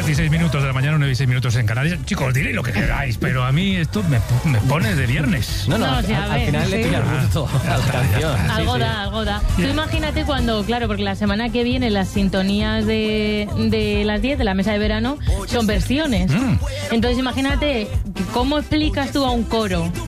16 minutos de la mañana, 9 y 6 minutos en Canarias. Chicos, diréis lo que queráis, pero a mí esto me pone de viernes. No, No, sí, al final le pilla el gusto a la canción. Algo da, algo da. Tú imagínate cuando, claro, porque la semana que viene las sintonías de las 10 de la mesa de verano son versiones. Entonces imagínate, ¿cómo explicas tú a un coro